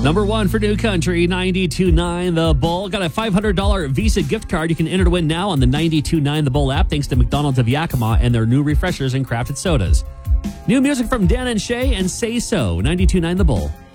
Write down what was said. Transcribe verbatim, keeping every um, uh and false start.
Number one for New Country, ninety-two point nine The Bull. Got a five hundred dollars Visa gift card you can enter to win now on the ninety-two point nine The Bull app, thanks to McDonald's of Yakima and their new refreshers and crafted sodas. New music from Dan and Shay and Say So, ninety-two point nine The Bull.